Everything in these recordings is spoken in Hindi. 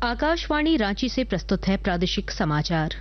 आकाशवाणी रांची से प्रस्तुत है प्रादेशिक समाचार।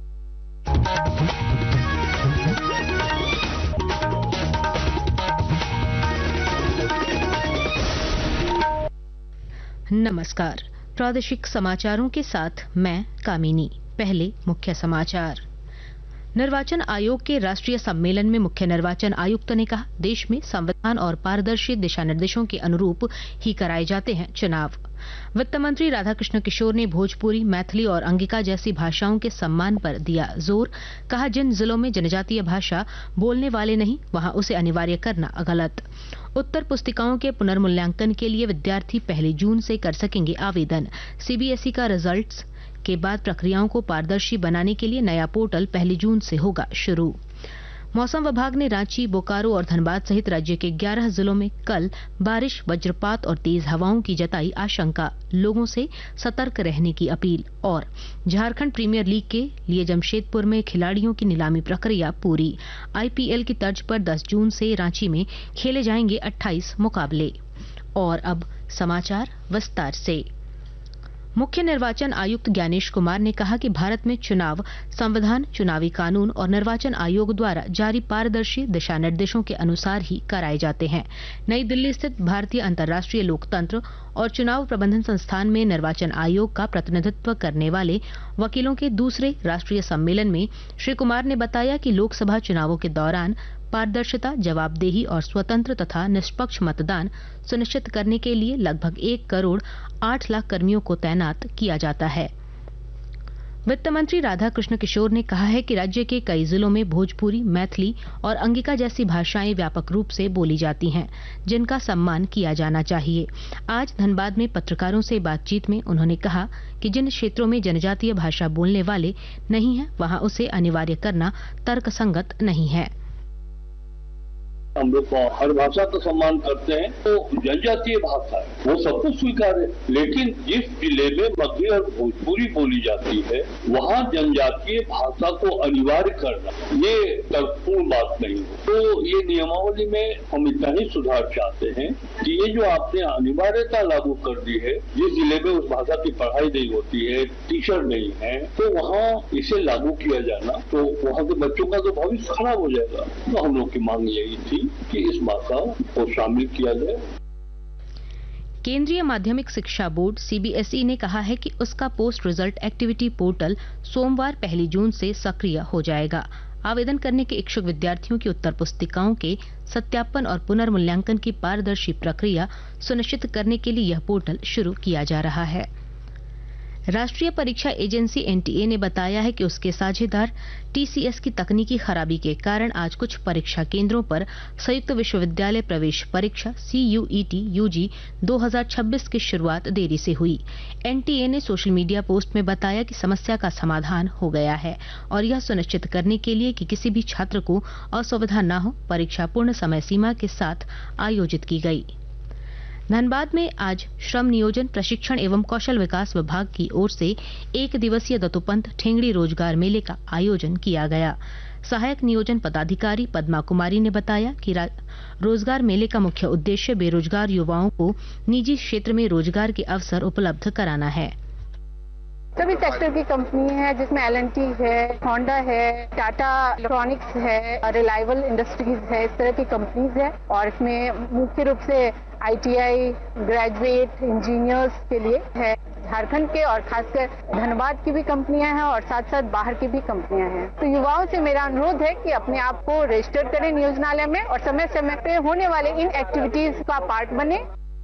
नमस्कार, प्रादेशिक समाचारों के साथ मैं कामिनी। पहले मुख्य समाचार। निर्वाचन आयोग के राष्ट्रीय सम्मेलन में मुख्य निर्वाचन आयुक्त ने कहा, देश में संविधान और पारदर्शी दिशा निर्देशों के अनुरूप ही कराए जाते हैं चुनाव। वित्त मंत्री राधाकृष्ण किशोर ने भोजपुरी, मैथिली और अंगिका जैसी भाषाओं के सम्मान पर दिया जोर। कहा, जिन जिलों में जनजातीय भाषा बोलने वाले नहीं, वहां उसे अनिवार्य करना गलत। उत्तर पुस्तिकाओं के पुनर्मूल्यांकन के लिए विद्यार्थी 1 जून से कर सकेंगे आवेदन। सीबीएसई का रिजल्ट्स के बाद प्रक्रियाओं को पारदर्शी बनाने के लिए नया पोर्टल 1 जून से होगा शुरू। मौसम विभाग ने रांची, बोकारो और धनबाद सहित राज्य के 11 जिलों में कल बारिश, वज्रपात और तेज हवाओं की जताई आशंका। लोगों से सतर्क रहने की अपील। और झारखंड प्रीमियर लीग के लिए जमशेदपुर में खिलाड़ियों की नीलामी प्रक्रिया पूरी। आईपीएल की तर्ज पर 10 जून से रांची में खेले जाएंगे 28 मुकाबले। और अब समाचार विस्तार से। मुख्य निर्वाचन आयुक्त ज्ञानेश कुमार ने कहा कि भारत में चुनाव संविधान, चुनावी कानून और निर्वाचन आयोग द्वारा जारी पारदर्शी दिशा निर्देशों के अनुसार ही कराए जाते हैं। नई दिल्ली स्थित भारतीय अंतर्राष्ट्रीय लोकतंत्र और चुनाव प्रबंधन संस्थान में निर्वाचन आयोग का प्रतिनिधित्व करने वाले वकीलों के दूसरे राष्ट्रीय सम्मेलन में श्री कुमार ने बताया कि लोकसभा चुनावों के दौरान पारदर्शिता, जवाबदेही और स्वतंत्र तथा निष्पक्ष मतदान सुनिश्चित करने के लिए लगभग 1 करोड़ 8 लाख कर्मियों को तैनात किया जाता है। वित्त मंत्री राधाकृष्ण किशोर ने कहा है कि राज्य के कई जिलों में भोजपुरी, मैथिली और अंगिका जैसी भाषाएं व्यापक रूप से बोली जाती हैं, जिनका सम्मान किया जाना चाहिए। आज धनबाद में पत्रकारों से बातचीत में उन्होंने कहा कि जिन क्षेत्रों में जनजातीय भाषा बोलने वाले नहीं हैं, वहां उसे अनिवार्य करना तर्कसंगत नहीं है। हम लोग हर भाषा का सम्मान करते हैं, तो जनजातीय भाषा है वो सबको स्वीकार है, लेकिन जिस जिले में मगही और भोजपुरी बोली जाती है वहाँ जनजातीय भाषा को अनिवार्य करना ये तर्कपूर्ण बात नहीं है। तो ये नियमावली में हम इतना ही सुधार चाहते हैं कि ये जो आपने अनिवार्यता लागू कर दी है, जिस जिले में उस भाषा की पढ़ाई नहीं होती है, टीचर नहीं है, तो वहाँ इसे लागू किया जाना, तो वहाँ के बच्चों का तो भविष्य खराब हो जाएगा। तो हम लोग की मांग यही थी कि इस भाषा को शामिल किया जाए। केंद्रीय माध्यमिक शिक्षा बोर्ड सीबीएसई ने कहा है कि उसका पोस्ट रिजल्ट एक्टिविटी पोर्टल सोमवार 1 जून से सक्रिय हो जाएगा। आवेदन करने के इच्छुक विद्यार्थियों की उत्तर पुस्तिकाओं के सत्यापन और पुनर्मूल्यांकन की पारदर्शी प्रक्रिया सुनिश्चित करने के लिए यह पोर्टल शुरू किया जा रहा है। राष्ट्रीय परीक्षा एजेंसी एनटीए ने बताया है कि उसके साझेदार टीसीएस की तकनीकी खराबी के कारण आज कुछ परीक्षा केंद्रों पर संयुक्त विश्वविद्यालय प्रवेश परीक्षा CUET UG 2026 की शुरुआत देरी से हुई। एनटीए ने सोशल मीडिया पोस्ट में बताया कि समस्या का समाधान हो गया है और यह सुनिश्चित करने के लिए कि किसी भी छात्र को असुविधा न हो, परीक्षा पूर्ण समय सीमा के साथ आयोजित की गई। धनबाद में आज श्रम नियोजन, प्रशिक्षण एवं कौशल विकास विभाग की ओर से 1 दिवसीय दत्तोपंत ठेंगड़ी रोजगार मेले का आयोजन किया गया। सहायक नियोजन पदाधिकारी पद्मा कुमारी ने बताया कि रोजगार मेले का मुख्य उद्देश्य बेरोजगार युवाओं को निजी क्षेत्र में रोजगार के अवसर उपलब्ध कराना है। सभी सेक्टर की कंपनी है, जिसमें L&T है, होंडा है, टाटा इलेक्ट्रॉनिक्स है, रिलायबल इंडस्ट्रीज है, इस तरह की कंपनीज है। और इसमें मुख्य रूप से ITI ग्रेजुएट इंजीनियर्स के लिए है। झारखंड के और खासकर धनबाद की भी कंपनियां हैं और साथ साथ बाहर की भी कंपनियां हैं। तो युवाओं से मेरा अनुरोध है कि अपने आप को रजिस्टर करें नियोजनालय में और समय समय पे होने वाले इन एक्टिविटीज का पार्ट बने।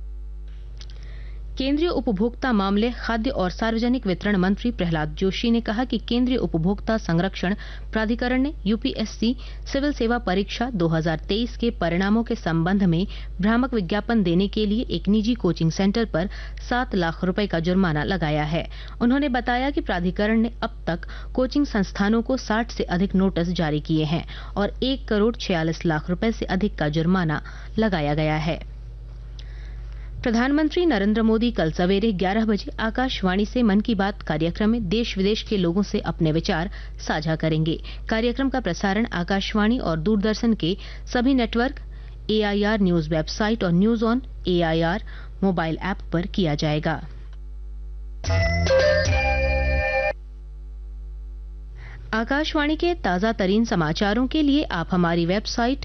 केंद्रीय उपभोक्ता मामले, खाद्य और सार्वजनिक वितरण मंत्री प्रहलाद जोशी ने कहा कि केंद्रीय उपभोक्ता संरक्षण प्राधिकरण ने यूपीएससी सिविल सेवा परीक्षा 2023 के परिणामों के संबंध में भ्रामक विज्ञापन देने के लिए एक निजी कोचिंग सेंटर पर 7 लाख रुपए का जुर्माना लगाया है। उन्होंने बताया कि प्राधिकरण ने अब तक कोचिंग संस्थानों को 60 से अधिक नोटिस जारी किए हैं और 1 करोड़ 46 लाख रुपए से अधिक का जुर्माना लगाया गया है। प्रधानमंत्री नरेंद्र मोदी कल सवेरे 11 बजे आकाशवाणी से मन की बात कार्यक्रम में देश विदेश के लोगों से अपने विचार साझा करेंगे। कार्यक्रम का प्रसारण आकाशवाणी और दूरदर्शन के सभी नेटवर्क, AIR न्यूज वेबसाइट और news on AIR mobile app पर किया जाएगा। आकाशवाणी के ताजा तरीन समाचारों के लिए आप हमारी वेबसाइट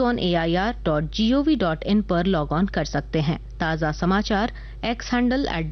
newsonair.gov.in पर लॉग ऑन कर सकते हैं। ताजा समाचार एक्स हैंडल